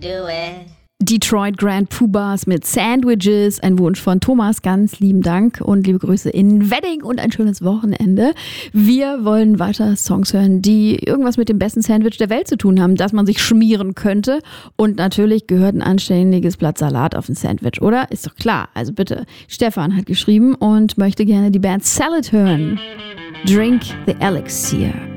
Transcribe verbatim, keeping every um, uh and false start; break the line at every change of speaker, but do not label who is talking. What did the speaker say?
do it.
Detroit Grand Poobahs mit Sandwiches, ein Wunsch von Thomas, ganz lieben Dank und liebe Grüße in Wedding und ein schönes Wochenende. Wir wollen weiter Songs hören, die irgendwas mit dem besten Sandwich der Welt zu tun haben, das man sich schmieren könnte, und natürlich gehört ein anständiges Blatt Salat auf ein Sandwich, oder? Ist doch klar, also bitte. Stefan hat geschrieben und möchte gerne die Band Salad hören. Drink the Elixir.